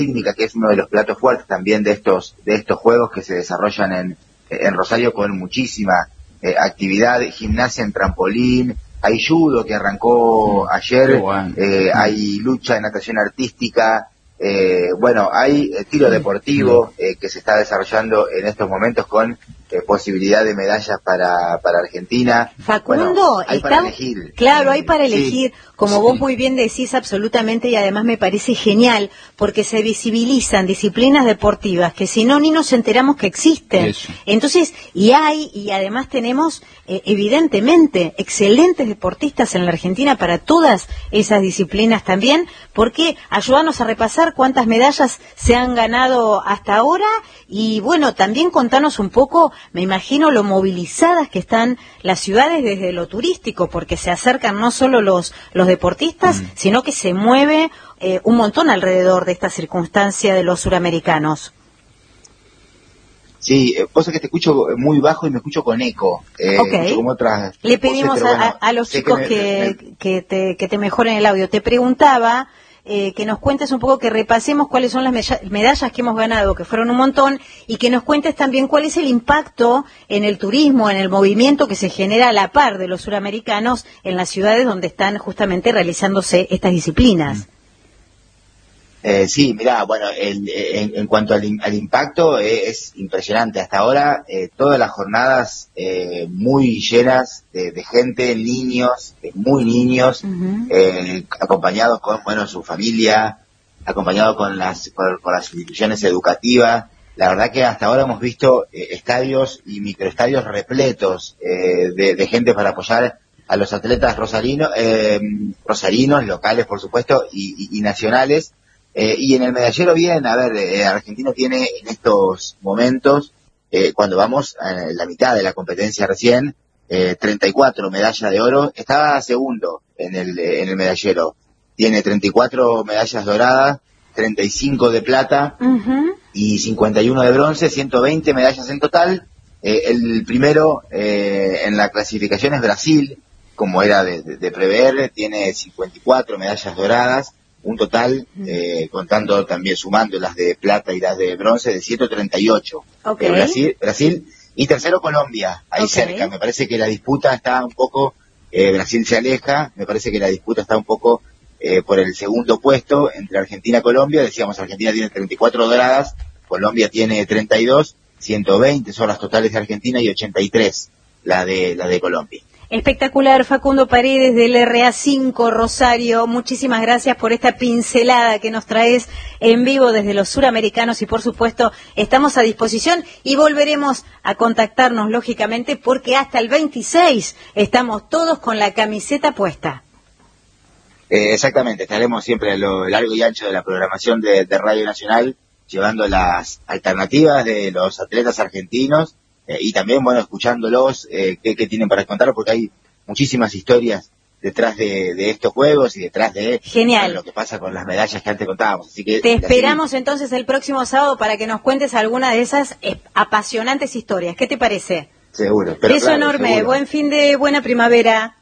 técnica, que es uno de los platos fuertes también de estos juegos que se desarrollan en Rosario con muchísima actividad, gimnasia en trampolín, hay judo que arrancó ayer, bueno. Hay lucha de natación artística, bueno, hay tiro deportivo que se está desarrollando en estos momentos con posibilidad de medallas para Argentina. Facundo, bueno, hay para elegir. Claro, hay para elegir, sí, como sí. vos muy bien decís, absolutamente, y además me parece genial, porque se visibilizan disciplinas deportivas que si no ni nos enteramos que existen. Eso. Entonces, y además tenemos evidentemente excelentes deportistas en la Argentina para todas esas disciplinas también, porque ayúdanos a repasar cuántas medallas se han ganado hasta ahora, y bueno, también contanos un poco, me imagino lo movilizadas que están las ciudades desde lo turístico, porque se acercan no solo los deportistas, sino que se mueve un montón alrededor de esta circunstancia de los suramericanos. Sí, vos sabés que te escucho muy bajo y me escucho con eco. Okay. Como otras Le pedimos voces, bueno, a los chicos que te mejoren el audio. Te preguntaba que nos cuentes un poco, que repasemos cuáles son las medallas que hemos ganado, que fueron un montón, y que nos cuentes también cuál es el impacto en el turismo, en el movimiento que se genera a la par de los suramericanos en las ciudades donde están justamente realizándose estas disciplinas. Sí, mirá, bueno, en cuanto al impacto es impresionante. Hasta ahora todas las jornadas muy llenas de gente, niños, muy niños, acompañados con, bueno, su familia, acompañados con las instituciones educativas. La verdad que hasta ahora hemos visto estadios y microestadios repletos de gente para apoyar a los atletas rosarinos, locales por supuesto, y nacionales. Y en el medallero bien, a ver, Argentina tiene en estos momentos, cuando vamos a la mitad de la competencia recién, 34 medallas de oro, estaba segundo en el medallero, tiene 34 medallas doradas, 35 de plata y 51 de bronce, 120 medallas en total. El primero en la clasificación es Brasil, como era de prever, tiene 54 medallas doradas, un total, contando también, sumando las de plata y las de bronce, de 138. Okay. Brasil, y tercero Colombia, ahí cerca. Me parece que la disputa está un poco, Brasil se aleja, me parece que la disputa está un poco por el segundo puesto entre Argentina y Colombia. Decíamos, Argentina tiene 34 doradas, Colombia tiene 32, 120 son las totales de Argentina y 83 la de Colombia. Espectacular, Facundo Paredes del RA5 Rosario, muchísimas gracias por esta pincelada que nos traes en vivo desde los suramericanos, y por supuesto estamos a disposición y volveremos a contactarnos lógicamente, porque hasta el 26 estamos todos con la camiseta puesta. Exactamente, estaremos siempre a lo largo y ancho de la programación de Radio Nacional, llevando las alternativas de los atletas argentinos, y también, bueno, escuchándolos, qué tienen para contar, porque hay muchísimas historias detrás de estos juegos y detrás de lo que pasa con las medallas que antes contábamos. Así que te esperamos entonces el próximo sábado para que nos cuentes alguna de esas apasionantes historias. ¿Qué te parece? Seguro. Beso enorme, seguro. Buen fin de buena primavera.